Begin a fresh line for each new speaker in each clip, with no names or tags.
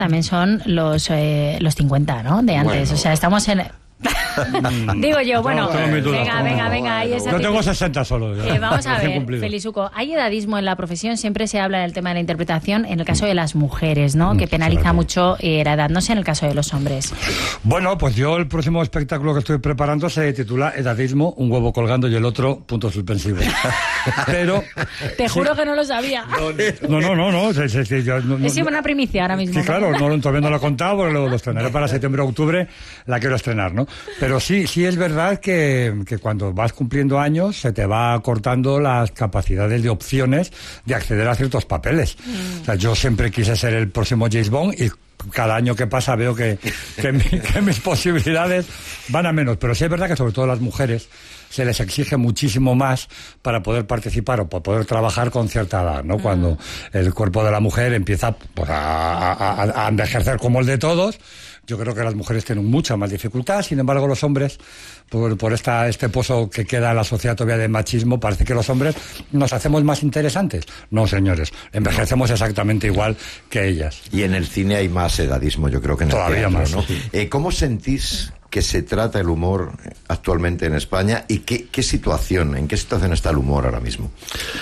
también son los 50, ¿no? De antes. Bueno. O sea, estamos en... Digo yo, bueno, venga, ahí esa.
Yo tengo 60 solo.
Vamos a ver, Felizuco, hay edadismo en la profesión, siempre se habla del tema de la interpretación, en el caso de las mujeres, ¿no? Que penaliza mucho la edad, no sé en el caso de los hombres.
Bueno, pues yo el próximo espectáculo que estoy preparando se titula Edadismo, un huevo colgando y el otro punto suspensivo. Pero...
Te juro que no lo sabía.
No.
Es una primicia ahora mismo.
Sí, claro, todavía no lo he contado, porque lo estrenaré para septiembre o octubre, la quiero estrenar, ¿no? Pero sí es verdad que cuando vas cumpliendo años se te va cortando las capacidades de opciones de acceder a ciertos papeles. O sea, yo siempre quise ser el próximo James Bond y cada año que pasa veo que mis posibilidades van a menos. Pero sí es verdad que sobre todo las mujeres se les exige muchísimo más para poder participar o para poder trabajar con cierta edad, ¿no? Cuando el cuerpo de la mujer empieza pues, a envejecer como el de todos. Yo creo que las mujeres tienen mucha más dificultad, sin embargo los hombres, por este pozo que queda en la sociedad todavía de machismo, parece que los hombres nos hacemos más interesantes. No, señores, envejecemos exactamente igual que ellas.
Y en el cine hay más edadismo, yo creo que en el
todavía
teatro,
más,
¿no?
Sí.
¿Cómo sentís que se trata el humor actualmente en España y en qué situación está el humor ahora mismo?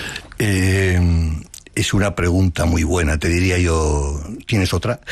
Es una pregunta muy buena, te diría yo. ¿Tienes otra?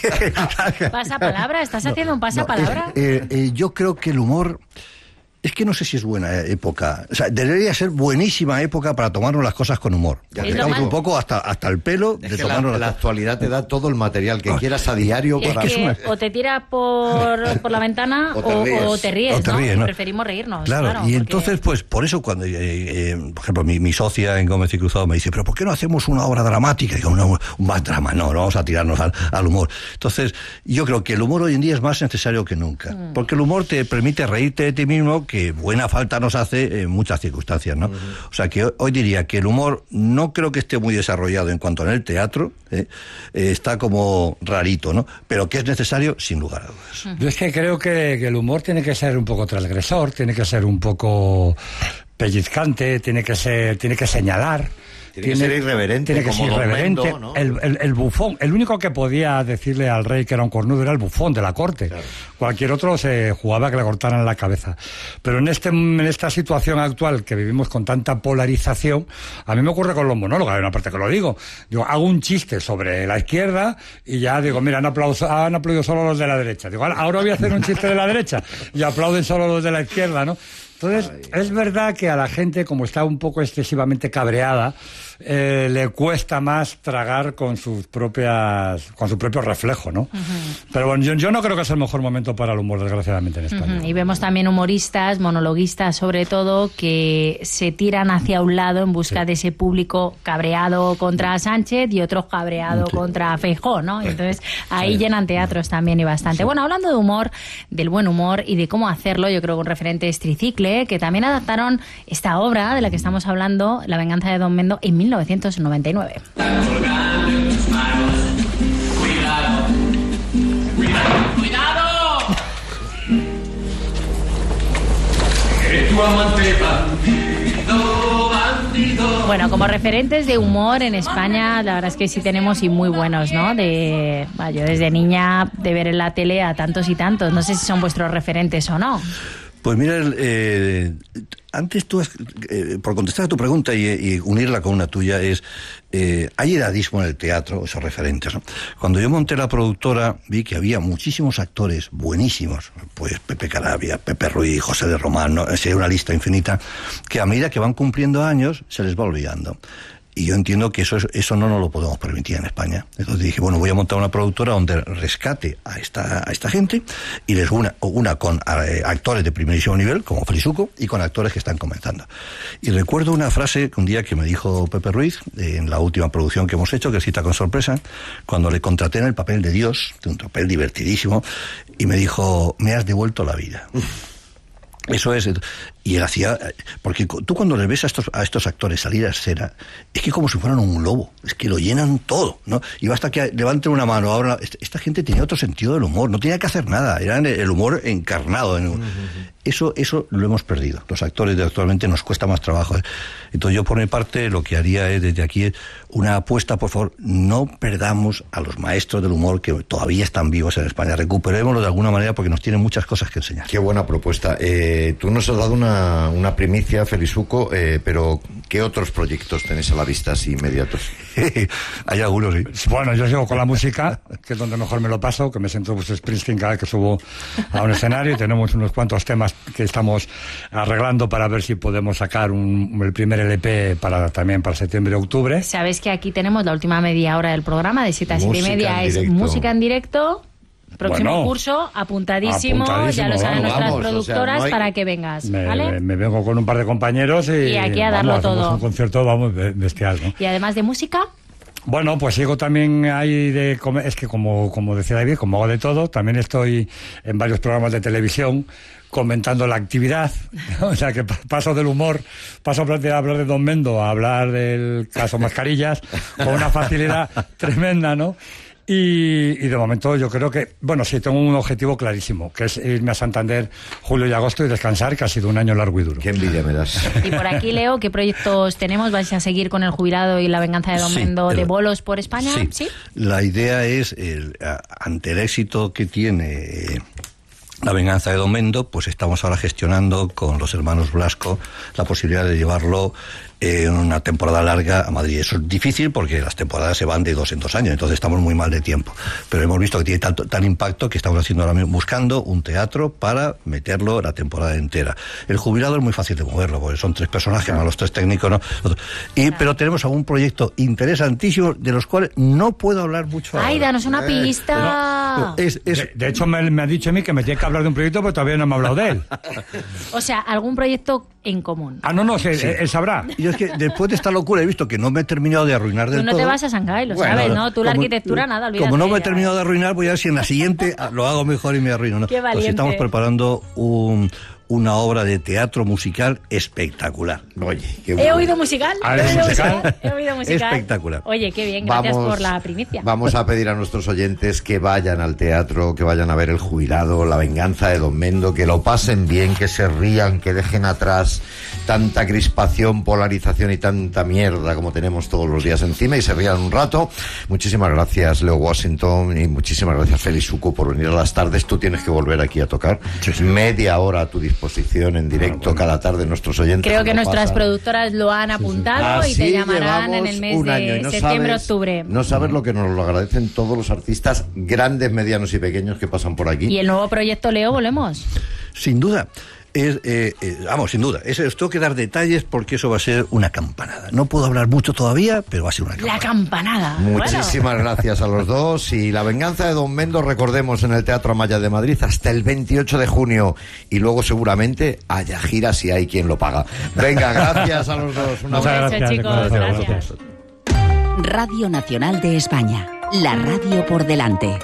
¿Pasapalabra? ¿Estás haciendo un pasapalabra?
Yo creo que el humor... Es que no sé si es buena época. O sea, debería ser buenísima época para tomarnos las cosas con humor. Ya estamos un poco hasta el pelo
de tomarnos la actualidad te da todo el material que quieras a diario.
Es que o te tiras por la ventana o te ríes, ¿no? Preferimos reírnos.
Claro, y porque... entonces, pues, por eso cuando, por ejemplo, mi socia en Gómez y Cruzado me dice, pero ¿por qué no hacemos una obra dramática? Y digo, un más drama, no vamos a tirarnos al humor. Entonces, yo creo que el humor hoy en día es más necesario que nunca. Porque el humor te permite reírte de ti mismo, que buena falta nos hace en muchas circunstancias, ¿no? O sea, que hoy diría que el humor no creo que esté muy desarrollado en cuanto en el teatro, está como rarito, ¿no? Pero que es necesario, sin lugar a dudas.
Yo es que creo que el humor tiene que ser un poco transgresor, tiene que ser un poco pellizcante, tiene que señalar.
Tiene que ser irreverente.
Tiene que ser irreverente. ¿No? El bufón. El único que podía decirle al rey que era un cornudo era el bufón de la corte. Claro. Cualquier otro se jugaba a que le cortaran la cabeza. Pero en esta situación actual que vivimos con tanta polarización, a mí me ocurre con los monólogos. Hay una parte que lo digo. Yo hago un chiste sobre la izquierda y ya digo, mira, han aplaudido solo los de la derecha. Digo, ahora voy a hacer un chiste de la derecha y aplauden solo los de la izquierda, ¿no? Entonces, es verdad que a la gente, como está un poco excesivamente cabreada, le cuesta más tragar con su propio reflejo, ¿no? Pero bueno, yo no creo que sea el mejor momento para el humor, desgraciadamente, en España.
Y vemos también humoristas, monologuistas sobre todo, que se tiran hacia un lado en busca de ese público cabreado contra Sánchez y otros cabreado contra Feijóo, ¿no? Entonces, ahí llenan teatros también y bastante. Bueno, hablando de humor, del buen humor y de cómo hacerlo, yo creo que un referente es Tricicle, que también adaptaron esta obra de la que estamos hablando, La venganza de Don Mendo, en 1999.
¡Cuidado! ¡Que tu amante bandido!
Bueno, como referentes de humor en España, la verdad es que sí tenemos y muy buenos, ¿no? Yo desde niña de ver en la tele a tantos y tantos. No sé si son vuestros referentes o no.
Pues mira, antes tú, por contestar a tu pregunta y unirla con una tuya, hay edadismo en el teatro, esos referentes, ¿no? Cuando yo monté la productora, vi que había muchísimos actores buenísimos, pues Pepe Carabia, Pepe Ruiz, José de Román, ¿no? Sería una lista infinita, que a medida que van cumpliendo años, se les va olvidando. Y yo entiendo que eso no nos lo podemos permitir en España. Entonces dije, bueno, voy a montar una productora donde rescate a esta gente y les una con actores de primerísimo nivel, como Felizuco, y con actores que están comenzando. Y recuerdo una frase que un día que me dijo Pepe Ruiz, en la última producción que hemos hecho, que es Cita con sorpresa, cuando le contraté en el papel de Dios, de un papel divertidísimo, y me dijo, me has devuelto la vida. Eso es. Y él hacía... Porque tú cuando les ves a estos actores salir a escena, es que como si fueran un lobo, es que lo llenan todo, ¿no? Y basta que levanten una mano. Ahora, esta gente tenía otro sentido del humor, no tenía que hacer nada, era el humor encarnado. Eso lo hemos perdido. Los actores de actualmente nos cuesta más trabajo. Entonces yo por mi parte lo que haría es desde aquí una apuesta, por favor, no perdamos a los maestros del humor que todavía están vivos en España, recuperémoslo de alguna manera porque nos tienen muchas cosas que enseñar.
Qué buena propuesta. Tú nos has dado una primicia, Felizuco, pero ¿qué otros proyectos tenéis a la vista así inmediatos?
Hay algunos, sí.
Bueno, yo sigo con la música, que es donde mejor me lo paso, que me siento pues Springsteen cada vez que subo a un escenario, y tenemos unos cuantos temas que estamos arreglando para ver si podemos sacar el primer LP también para septiembre y octubre.
Sabes que aquí tenemos la última media hora del programa, de 7 a 7 y media, es música en directo. Próximo curso, apuntadísimo, ya lo saben nuestras productoras, para que vengas, ¿vale?
Me vengo con un par de compañeros y
aquí a darlo todo.
Un concierto, bestial, ¿no?
Y además de música...
Bueno, pues sigo también ahí es que como decía David, como hago de todo, también estoy en varios programas de televisión comentando la actividad, o sea que paso del humor, paso de hablar de Don Mendo a hablar del caso Mascarillas con una facilidad tremenda, ¿no? Y de momento yo creo que, bueno, sí, tengo un objetivo clarísimo, que es irme a Santander julio y agosto y descansar, que ha sido un año largo y duro.
Qué envidia me das.
Y por aquí, Leo, ¿qué proyectos tenemos? ¿Vais a seguir con El Jubilado y La Venganza de Don Mendo de bolos por España? Sí.
La idea es, ante el éxito que tiene La Venganza de Don Mendo, pues estamos ahora gestionando con los hermanos Blasco la posibilidad de llevarlo en una temporada larga a Madrid. Eso es difícil porque las temporadas se van de 2 en 2 años, entonces estamos muy mal de tiempo. Pero hemos visto que tiene tal impacto que estamos haciendo ahora mismo, buscando un teatro para meterlo la temporada entera. El Jubilado es muy fácil de moverlo, porque son 3 personajes, más los 3 técnicos, ¿no? Pero tenemos algún proyecto interesantísimo de los cuales no puedo hablar mucho ahora.
¡Ay, danos una pista!
De hecho, me ha dicho a mí que me tiene que hablar de un proyecto, pero todavía no me ha hablado de él.
O sea, algún proyecto en común.
Él sabrá.
Yo es que después de esta locura he visto que no me he terminado de arruinar del todo.
Tú no te vas a Shanghái, lo sabes, ¿no? Tú la arquitectura nada, olvídate.
Como no me he terminado de arruinar, voy a ver si en la siguiente lo hago mejor y me arruino, ¿no?
Qué valiente.
Entonces estamos preparando una obra de teatro musical espectacular.
Oye, qué
bueno. He oído musical.
Espectacular.
Oye, qué bien, gracias por la primicia.
Vamos a pedir a nuestros oyentes que vayan al teatro, que vayan a ver El Jubilado, La Venganza de Don Mendo, que lo pasen bien, que se rían, que dejen atrás tanta crispación, polarización y tanta mierda como tenemos todos los días encima, y se rían un rato. Muchísimas gracias, Leo Washington, y muchísimas gracias, Felizuco, por venir a las tardes. Tú tienes que volver aquí a tocar. Sí. Media hora a tu disposición en directo cada tarde, nuestros oyentes.
Creo que nuestras productoras lo han apuntado y te llamarán en el mes de septiembre-octubre.
No sabes lo que nos lo agradecen todos los artistas grandes, medianos y pequeños que pasan por aquí.
¿Y el nuevo proyecto, Leo, volvemos?
Sin duda. Sin duda. Os tengo que dar detalles porque eso va a ser una campanada. No puedo hablar mucho todavía, pero va a ser una campanada.
La campanada.
Muchísimas gracias a los dos. Y La Venganza de Don Mendo, recordemos, en el Teatro Amaya de Madrid hasta el 28 de junio. Y luego seguramente haya gira si hay quien lo paga. Venga, gracias a los dos.
Muchas gracias, chicos. Gracias.
Radio Nacional de España. La radio por delante.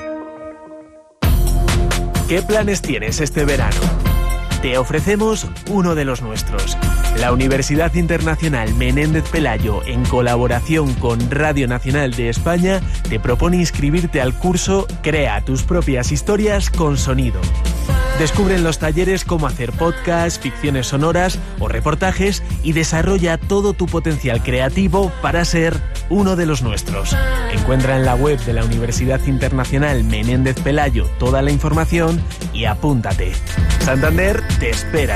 ¿Qué planes tienes este verano? Te ofrecemos uno de los nuestros. La Universidad Internacional Menéndez Pelayo, en colaboración con Radio Nacional de España, te propone inscribirte al curso Crea tus propias historias con sonido. Descubre en los talleres cómo hacer podcasts, ficciones sonoras o reportajes y desarrolla todo tu potencial creativo para ser uno de los nuestros. Encuentra en la web de la Universidad Internacional Menéndez Pelayo toda la información y apúntate. Santander te espera.